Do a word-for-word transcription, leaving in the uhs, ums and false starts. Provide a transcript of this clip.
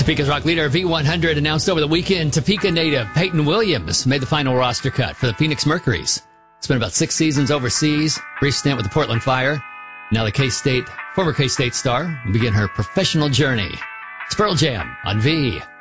Topeka's rock leader, V one hundred, announced over the weekend Topeka native Peyton Williams made the final roster cut for the Phoenix Mercuries. Spent about six seasons overseas, brief stint with the Portland Fire. Now the K-State, former K-State star, will begin her professional journey. It's Pearl Jam on V.